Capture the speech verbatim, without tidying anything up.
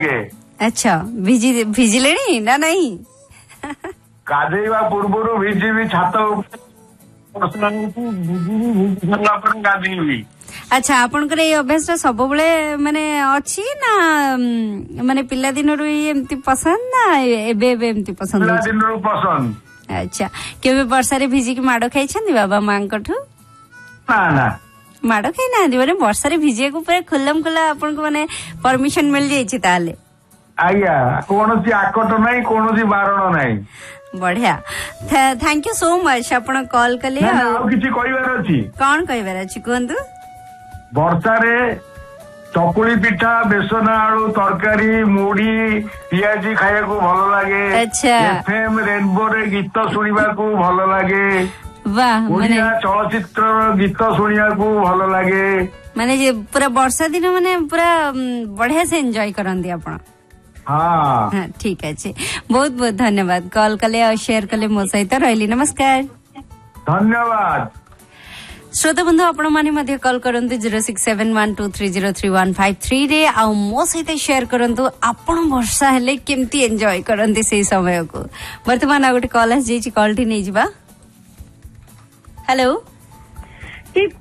अच्छा भिजी भिजिले ना नहीं गाधेवा पूर्व भिजी छात गाधेबी। अच्छा आपनकर ये अभ्यास सब बेले माने अच्छी ना माने पिला दिन एमती पसंद ना एबे एबे एमती पसंद पिला दिन पसंद। अच्छा केबे वर्षा रे भिजी की माड़ खाई बाबा माँ कठू ना ना माड़ खाई ना माने वर्षा रे भिजे को पूरा खुल्लम खुला आपन को माने परमिशन मिल जाई ताले आज्ञा कौन आकट ना कौन बारण ना बढ़िया थैंक यू सो मच आपण कॉल कले किसी कहबार अच्छी कौन कहबार अच्छी कहतु वर्षा रे चकुली पिठा बेसन आलू तरकारी मुढ़ी पियाजी खाया को भल लगे। अच्छा एफएम रेनबो रे गीत सुनिबा को भल लगे। वाह माने चलचित्र गीत सुनिया को भल लगे माने जे पूरा वर्षा दिन माने पूरा बढ़िया से एंजॉय करंदी आपण। हाँ हाँ ठीक अच्छे बहुत बहुत धन्यवाद कॉल कले और शेयर कले मो सहित रही नमस्कार धन्यवाद। श्रोता बंधु आपण माने कॉल करंतु zero six seven one two three zero three one five three रे आ मो सहित शेयर करंतु आपण वर्षा हेले केमती एंजॉय करंती से समय को। वर्तमान आ गोटे कॉल आस जेची कॉल टी नै जिबा। हेलो